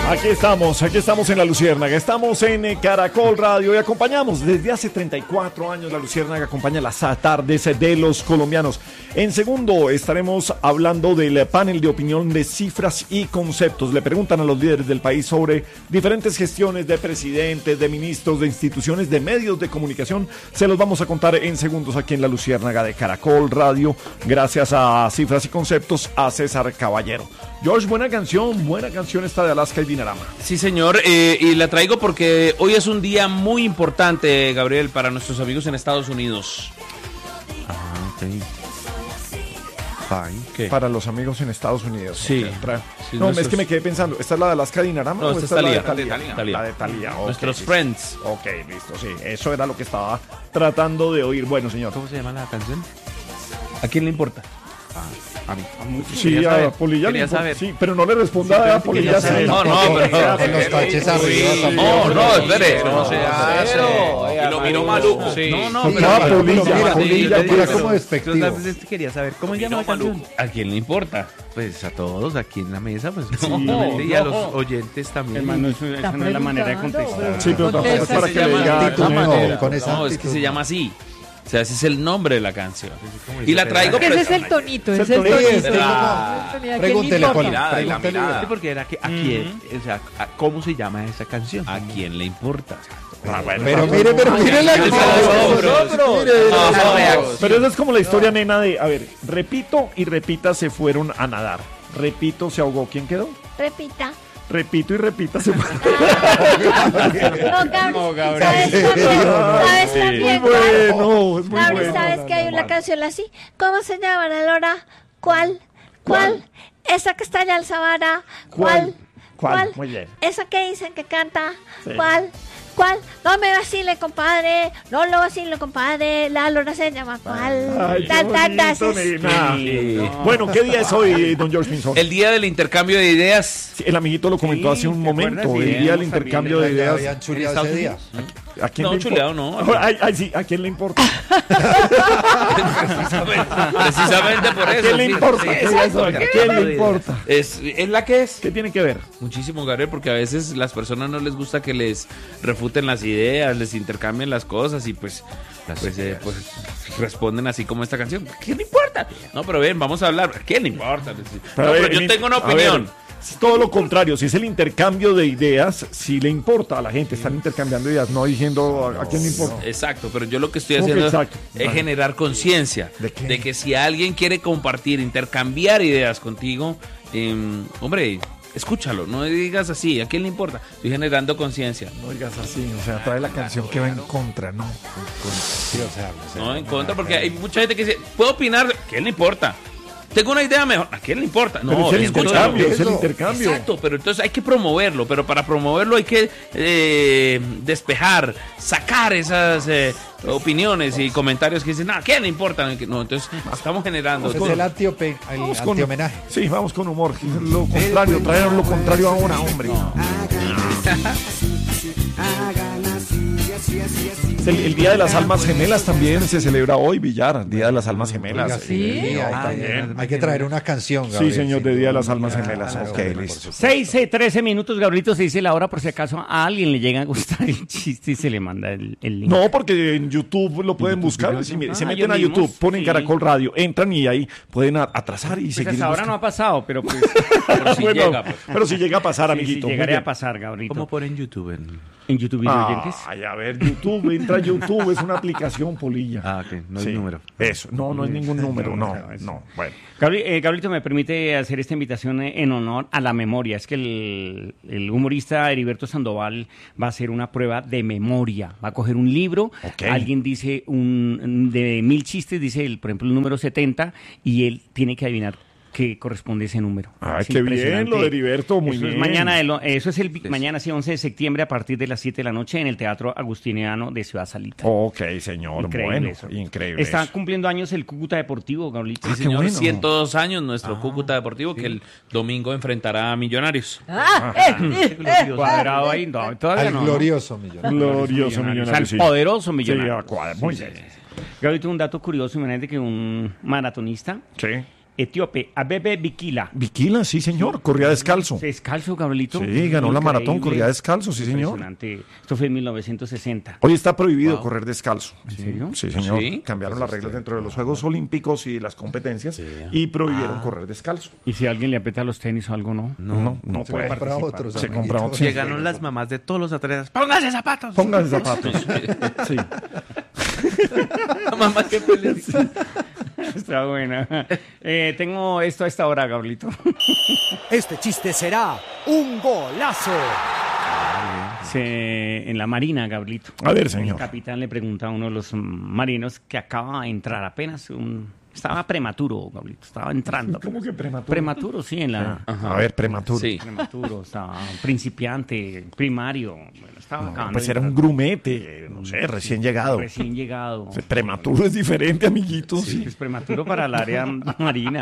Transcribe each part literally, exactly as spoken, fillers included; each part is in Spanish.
Aquí estamos, aquí estamos en La Luciérnaga, estamos en Caracol Radio y acompañamos desde hace treinta y cuatro años. La Luciérnaga acompaña las tardes de los colombianos. En segundo estaremos hablando del panel de opinión de cifras y conceptos. Le preguntan a los líderes del país sobre diferentes gestiones de presidentes, de ministros, de instituciones, de medios de comunicación. Se los vamos a contar en segundos aquí en La Luciérnaga de Caracol Radio, gracias a Cifras y Conceptos, a César Caballero. George, buena canción, buena canción esta de Alaska y Dinarama. Sí, señor, eh, y la traigo porque hoy es un día muy importante, Gabriel, para nuestros amigos en Estados Unidos. Ah, ok. ¿Qué? Para los amigos en Estados Unidos. Sí. Okay. sí no, nuestros... es que me quedé pensando, ¿esta es la de Alaska y Dinarama? No, o esta esta es es la de Thalía. Thalía? Thalía. La de Thalía, okay, nuestros listo. friends. Ok, listo, sí, eso era lo que estaba tratando de oír. Bueno, señor. ¿Cómo se llama la canción? ¿A quién le importa? Ah, a mí. A mí sí, a saber, Polilla le importa, sí, pero no le responda sí, a Polilla. Sí, no, no, pero... Con los taches arriba también. No, no, espere. No sea cero. Y lo miró maluco. No, no, pero... Ah, Polilla, Polilla, mira cómo despectivo. Quería saber, ¿cómo se llama la canción? ¿A quién le importa? Pues a todos aquí en la mesa, pues no, no, y a los oyentes también. Hermano, eso, eso no es la manera de contestar. Sí, pero tampoco es para que le diga... No, es que se llama así. O sea, ese es el nombre de la canción. Y la traigo... Ese es el tonito, ese es el tonito. Pregúntele, Poli. Sí, porque era que a quién, o sea, a cómo se llama esa canción. ¿A quién le importa? Ah, bueno, pero mire, pero mire la que Pero esa es como la historia, nena, de, a ver, repito y repita se fueron a nadar. Repito, se ahogó. ¿Quién quedó? Repita. Repito y repita se fueron. No, Gabriel. ¿Sabes también? Muy bueno, es muy Gabriel, bueno. ¿sabes que hay una canción así? ¿Cómo se llama la lora? ¿Cuál? ¿Cuál? Esa que está allá al Sabana. ¿Cuál? ¿Cuál? Muy bien. Esa que dicen que canta. ¿Cuál? ¿Cuál? No me vacile, compadre. No lo vacile, compadre. La lora se llama ¿cuál? Ay, ta, ta, ta, ta, sí. No. Bueno, ¿qué día es hoy, don George Pinzón? El día del intercambio de ideas. Sí, el amiguito lo comentó sí, hace un momento. El día del intercambio de ideas. ¿Habían chuleado ese día? ¿A quién no, le chuleado no. Ay, ay, sí, ¿a quién le importa? precisamente, precisamente por eso. ¿A quién le importa? Sí, ¿A quién, ¿A quién le importa? Es, es la que es. ¿Qué tiene que ver? Muchísimo, Gabriel, porque a veces las personas no les gusta que les refuten las ideas, les intercambien las cosas y pues, pues, eh, pues responden así como esta canción. ¿A quién le importa? No, pero bien, vamos a hablar. ¿A quién le importa? No, pero, pero yo tengo una opinión. Es todo lo contrario, si es el intercambio de ideas, si le importa a la gente, están intercambiando ideas, no diciendo a, a quién le importa. Exacto, pero yo lo que estoy haciendo es, es generar conciencia ¿De, de que si alguien quiere compartir, intercambiar ideas contigo, eh, hombre, escúchalo, no digas así, ¿a quién le importa? Estoy generando conciencia. No digas así, o sea, trae la canción que va en contra, ¿no? Sí, o sea, o sea, no, en contra, porque hay mucha gente que dice, ¿puedo opinar? ¿A quién le importa? Tengo una idea mejor. ¿A quién le importa? No, pero es el intercambio, es el intercambio. Exacto, pero entonces hay que promoverlo, pero para promoverlo hay que eh, despejar, sacar esas eh, opiniones y comentarios que dicen, ¿a quién le importa? No, entonces estamos generando. Es el antiope, el anti-homenaje. Sí, vamos con humor. Lo contrario, traer lo contrario ahora, hombre. El, el Día de las Almas Gemelas también se celebra hoy, Villar. Día de las Almas Gemelas. Oiga, sí, sí, hay, también. Hay que traer una canción, Gabriel. Sí, señor, de Día de las Almas ah, Gemelas. Claro, ok, bueno, listo. seis, trece minutos, Gabrielito, se dice la hora por si acaso a alguien le llega a gustar el chiste y se le manda el, el link. No, porque en YouTube lo pueden buscar. Si ah, se meten a YouTube, mismos, ponen sí. Caracol Radio, entran y ahí pueden atrasar y pues seguir. Hasta ahora no ha pasado, pero pues. pero, si bueno, llega, pues. pero si llega a pasar, sí, amiguito. Si llegaría a pasar, Gabrielito. ¿Cómo ponen YouTube? En, ¿En YouTube video oyentes? Ay, a ver, YouTube, entra a YouTube, es una aplicación, Polilla. Ah, ok, no sí. es número. Eso, no, no es ningún número, no, no, bueno. Gabri, eh, Gabrielito, me permite hacer esta invitación en honor a la memoria. Es que el, el humorista Heriberto Sandoval va a hacer una prueba de memoria. Va a coger un libro, okay. Alguien dice un de mil chistes, dice, el, por ejemplo, el número setenta, y él tiene que adivinar que corresponde ese número. Ay, qué bien, lo de Heriberto, muy eso bien. Es mañana, de lo, eso es el sí. mañana, sí, once de septiembre, a partir de las siete de la noche, en el Teatro Agustiniano de Ciudad Salita. Ok, señor, increíble bueno, eso. Increíble Está eso. cumpliendo años el Cúcuta Deportivo, Gabrielito. Sí, señor, bueno. ciento dos años nuestro ah, Cúcuta Deportivo, sí. que el domingo enfrentará a Millonarios. Ah, eh, eh, eh, cuadrado ahí, no, todavía al no. glorioso Millonario. Glorioso Millonario. O sea, el sí. poderoso Millonario. Sí, cuadra, muy bien. Gabrielito, un dato curioso, imagínate que un maratonista... Sí. etíope, Abebe Bikila. Bikila, sí, señor. Corría descalzo. Descalzo, Gabrielito. Sí, ganó la maratón, corría descalzo, sí, señor. Impresionante. Esto fue en mil novecientos sesenta. Hoy está prohibido correr descalzo. ¿En serio? Sí, señor. Sí. Cambiaron las reglas dentro de los Juegos Olímpicos y las competencias y prohibieron correr descalzo. Y si alguien le aprieta los tenis o algo, ¿no? No, no, no Se puede. compra otros. Se amiguito. compra otros. Llegaron las mamás de todos los atletas. ¡Pónganse zapatos! Pónganse zapatos. Sí. La mamá que feliz. Está buena. Eh, tengo esto a esta hora, Gabrielito. Este chiste será un golazo. Se- en la marina, Gabrielito. A ver, El señor. capitán le pregunta a uno de los marinos que acaba de entrar apenas un... Estaba prematuro, Gabrielito, estaba entrando. ¿Cómo que prematuro? Prematuro, sí, en la... A ver, prematuro. Sí. Prematuro, estaba principiante, primario. Bueno, estaba acabando Pues de era un entrar. grumete, no sé, recién llegado. Recién llegado. Prematuro es diferente, amiguito. Sí, Sí, es prematuro para el área marina.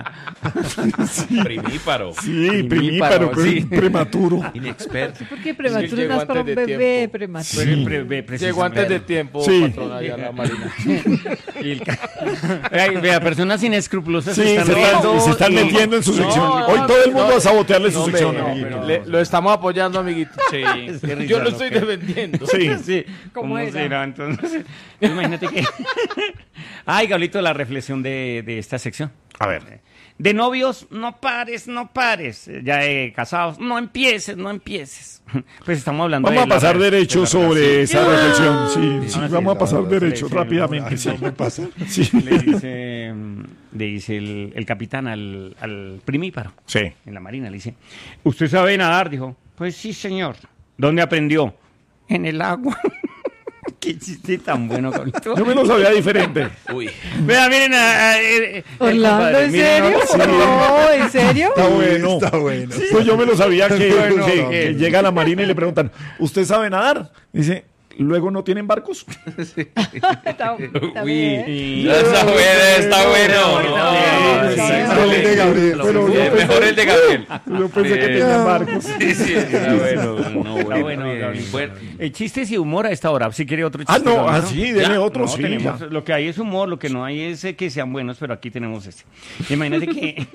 Primíparo. sí, Primíparo, primíparo, pero sí. es prematuro. Inexperto. ¿Por qué prematuro es llegó más para un antes de bebé tiempo. prematuro? Sí. Pre- pre- Llegó precisamente. antes de tiempo, Sí. patrón, allá en la marina. Y el ca- Ay, vea, personas inescrupulosas Sí, se se están están, riendo se están y- metiendo en su No, sección. no, Hoy todo el mundo no, va a sabotearle su no, sección, hombre, amiguito. Le- lo estamos apoyando, amiguito. Sí, qué risa, Yo lo ¿no? estoy ¿Qué? defendiendo. Sí. Sí, ¿Cómo ¿cómo era? será entonces? Imagínate que... Ay, Gablito, la reflexión de, de esta sección. A ver. De novios, no pares, no pares. Ya de casados, no empieces, no empieces. Pues estamos hablando Vamos de a pasar la- derecho de la sobre relación. esa reflexión. Sí, sí, Ah, sí, vamos a no, pasar no, derecho sí, rápidamente. no, Sí. no me pasa. Sí. Le dice, le dice el, el capitán al, al primíparo Sí. en la marina, le dice, ¿usted sabe nadar? Dijo, pues sí, señor. ¿Dónde aprendió? En el agua. Qué chiste tan bueno, Gablito. Yo me lo sabía diferente. Uy. Vea, miren, a, a- eh, eh, Orlando, compadre, ¿en miren, serio? no, No, ¿en serio? Está bueno. Está bueno. Pues yo me lo sabía que, Bueno, que- no, que no. llega a la marina y le preguntan, ¿usted sabe nadar? Dice, ¿luego no tienen barcos? Está, está Uy. bien. Y- Está bueno, está bueno. No, No, sí, sí, sí, sí, el de Gabriel. Pero sí, yo es pensé- mejor el de Gabriel. Yo pensé que tenían barcos. Sí, sí, está bueno. No, Está bueno, bien. Gabriel. Bueno, Eh, chistes y humor a esta hora. Si quiere otro Ah, chiste. no, Gabriel. ah, sí, dele Ya, otro, no, sí, tenemos- ya. Lo que hay es humor, lo que no hay es eh, que sean buenos, pero aquí tenemos este. Imagínate que...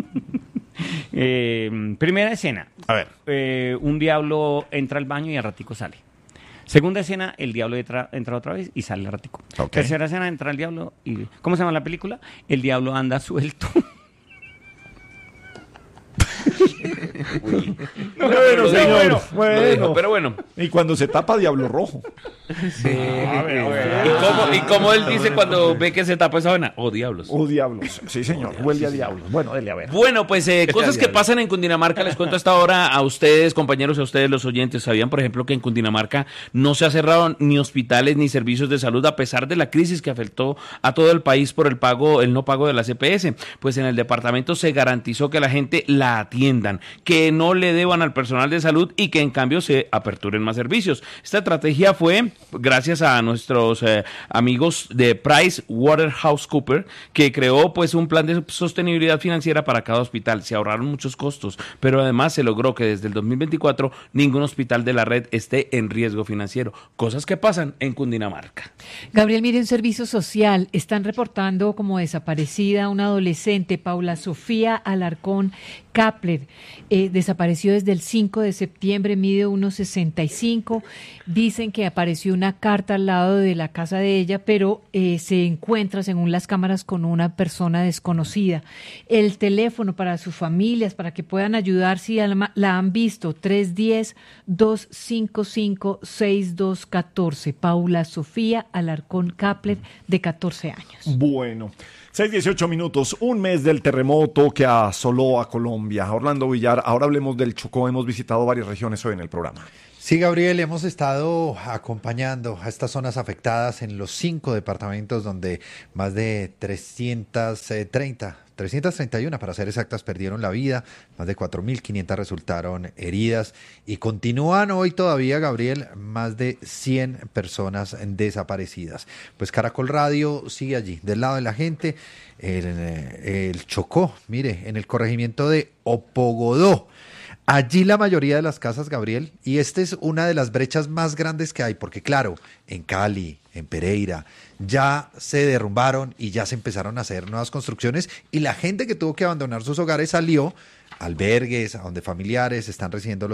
eh, primera escena. A ver. Eh, un diablo entra al baño y al ratico sale. Segunda escena, el diablo entra, entra otra vez y sale al ratico. Ok. Tercera escena, entra el diablo y... ¿Cómo se llama la película? El diablo anda suelto. Bueno, señor. Lo dijo, Bueno. pero bueno. Y cuando se tapa Diablo Rojo. ¿Y cómo, y cómo él dice cuando ve que se tapa esa vena? Oh, diablos. Oh, diablos. Sí, señor. Huele a diablos. Bueno, dele a ver. Bueno, pues eh, cosas que pasan en Cundinamarca, les cuento hasta ahora a ustedes, compañeros, a ustedes los oyentes. ¿Sabían, por ejemplo, que en Cundinamarca no se ha cerrado ni hospitales ni servicios de salud a pesar de la crisis que afectó a todo el país por el pago, el no pago de la C P S? Pues en el departamento se garantizó que la gente la atiendan, que no le deban al personal de salud y que en cambio se aperturen más servicios. Esta estrategia fue gracias a nuestros eh, amigos de PricewaterhouseCoopers, que creó pues un plan de sostenibilidad financiera para cada hospital. Se ahorraron muchos costos, pero además se logró que desde el dos mil veinticuatro ningún hospital de la red esté en riesgo financiero. Cosas que pasan en Cundinamarca. Gabriel, mire, un servicio social. Están reportando como desaparecida una adolescente, Paula Sofía Alarcón Kapler. Eh, desapareció desde el cinco de septiembre, mide uno sesenta y cinco. Dicen que apareció una carta al lado de la casa de ella, pero eh, se encuentra, según las cámaras, con una persona desconocida. El teléfono para sus familias, para que puedan ayudar si la, la han visto, tres uno cero, dos cinco cinco, seis dos uno cuatro. Paula Sofía Alarcón Kapler, de catorce años. Bueno, seis dieciocho minutos, un mes del terremoto que asoló a Colombia. Orlando Villar, ahora hablemos del Chocó. Hemos visitado varias regiones hoy en el programa. Sí, Gabriel, hemos estado acompañando a estas zonas afectadas en los cinco departamentos donde más de trescientos treinta, trescientos treinta y uno para ser exactas, perdieron la vida, más de cuatro mil quinientas resultaron heridas y continúan hoy todavía, Gabriel, más de cien personas desaparecidas. Pues Caracol Radio sigue allí, del lado de la gente, el, el Chocó, mire, en el corregimiento de Opogodó. Allí la mayoría de las casas, Gabriel, y esta es una de las brechas más grandes que hay, porque claro, en Cali, en Pereira, ya se derrumbaron y ya se empezaron a hacer nuevas construcciones y la gente que tuvo que abandonar sus hogares salió a albergues, a donde familiares están recibiendo los